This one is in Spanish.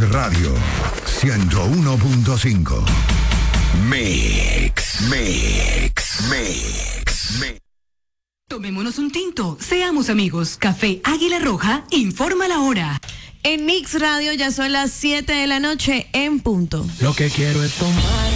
Radio 101.5. Mix. Tomémonos un tinto, seamos amigos. Café Águila Roja informa la hora. En Mix Radio ya son las 7 de la noche en punto. Lo que quiero es tomar